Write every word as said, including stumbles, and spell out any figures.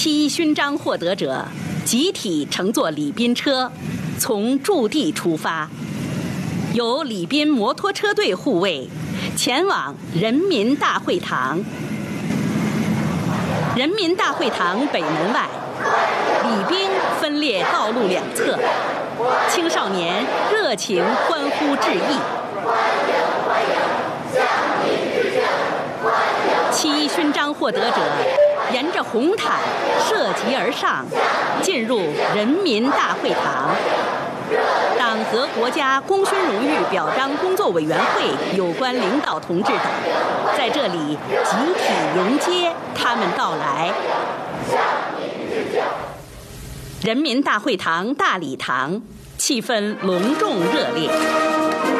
七一勋章获得者集体乘坐礼宾车，从驻地出发，由礼宾摩托车队护卫，前往人民大会堂。人民大会堂北门外，礼兵分列道路两侧，青少年热情欢呼致意。七一勋章获得者沿着红毯涉级而上，进入人民大会堂。党和国家功勋荣誉表彰工作委员会有关领导同志等在这里集体迎接他们到来。人民大会堂大礼堂气氛隆重热烈。